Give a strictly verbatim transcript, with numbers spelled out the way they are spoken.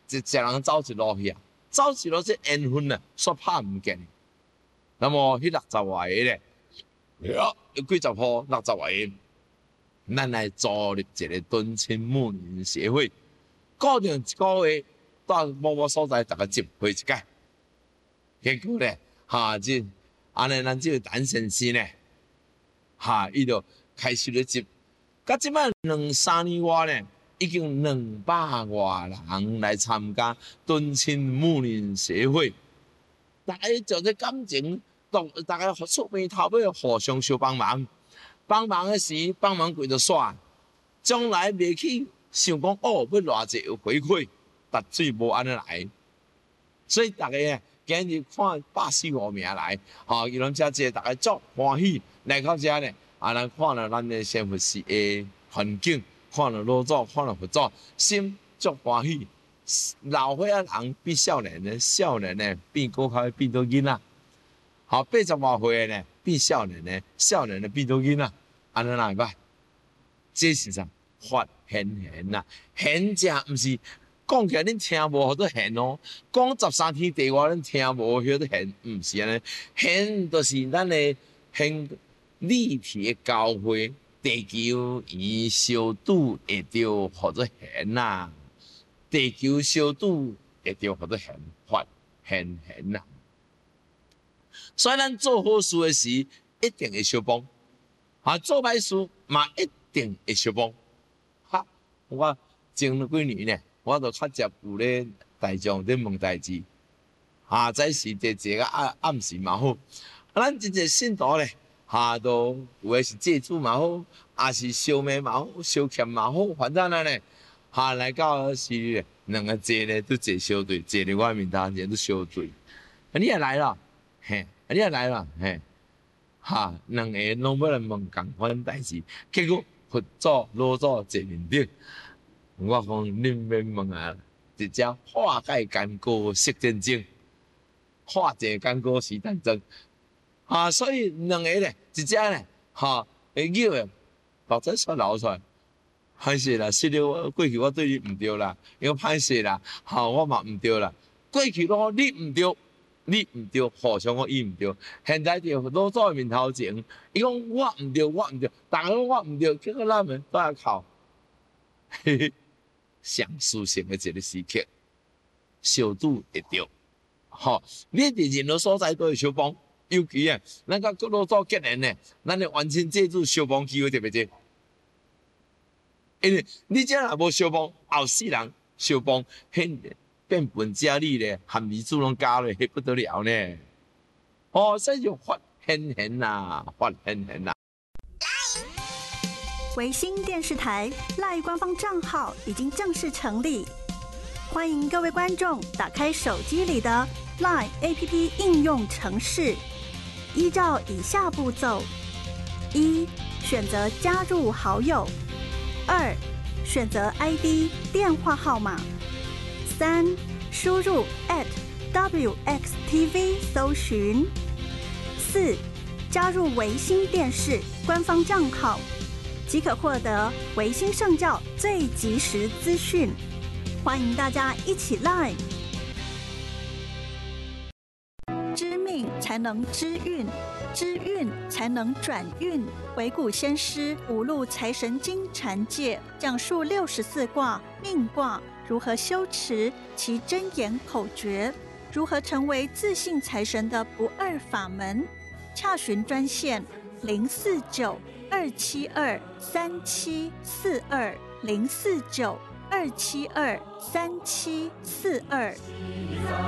一一人走一路去啊，走一路这缘分啊，煞拍唔见。那么迄六十外个咧，有几十户六十外个，咱来组立一个敦亲睦邻协会，固定一个月到某某所在，大家集会一届。结果咧，哈，即安尼咱即个陈先生咧，哈，伊就开始咧集，到即摆两三年外咧，已经两百外人来参加敦亲睦邻协会。大家就这感情，大家出面头尾互相相帮忙，帮忙的时帮忙几就煞，将来袂去想讲哦，要偌济有回馈，达水无安尼来。所以大家今日看百四五名来，吼，伊拢遮济，大家足欢喜来到遮呢。啊，咱看了咱的生活是的环境，看了老祖，看了佛祖，心足欢喜。老岁仔人比少年呢，少年呢变更较变到囡仔，好八十外岁呢变少年呢，少年呢变到囡仔，安尼哪会歹？这是啥？发现现呐，现者毋是讲起来恁听无好多现哦，讲十三天地话恁听无许多现，毋是安尼，现就是咱的现立体的交汇，地球伊小拄会着好多现呐。地球小拄会着好多现发现现呐，所以咱做好事的时一定会相帮，啊，做歹事嘛一定会相帮。哈，我前几年呢，我都较接有咧大众咧问代志，啊，早时第一个暗暗时嘛好，啊，咱真侪信徒咧，哈，都有诶是借主嘛好，也是烧麦嘛好，烧欠嘛好，反正啊咧。哈，来到是两个坐咧都坐小队，坐咧我面头前都小队。啊，你也来了，嘿，啊，你也来了，嘿，哈，两个拢要来问共款代志，结果佛祖老祖坐面顶，我讲恁免问啊，直接化解干戈识真经，化解干戈是战争。啊，所以两个咧，直接咧，哈，会叫诶，老早出老出来。歹势啦，失了过去我对你毋对啦，因为歹势啦，吼我嘛毋对啦。过去咯，你毋对，你毋对，互相讲伊毋对。现在着老早面头前，伊讲我毋对，我毋对，逐个讲我毋对，结果咱们都要靠，嘿嘿，上殊胜的一个时刻，小拄会着。吼，你伫任何所在都会相帮，尤其啊，咱甲各老早结连呢，咱的完成这组相帮机会特别多。因为你这若无相帮，后世人相帮，变变本加厉咧，含义主拢加咧，迄不得了呢。哦，所以就发现现呐，发现现呐。 维新电视台赖官方账号已经正式成立，欢迎各位观众打开手机里的 Line A P P 应用程式，依照以下步骤：一、选择加入好友。二、选择 I D 电话号码。三、输入 at W X T V 搜寻。四、加入维新电视官方账号，即可获得维新圣教最及时资讯。欢迎大家一起来！知命才能知运，知运才能转运。回顾先师五路财神经禅戒，讲述六十四卦命卦如何修持其真言口诀，如何成为自信财神的不二法门。洽询专线零四九二七二三七四二零四九二七二三七四二。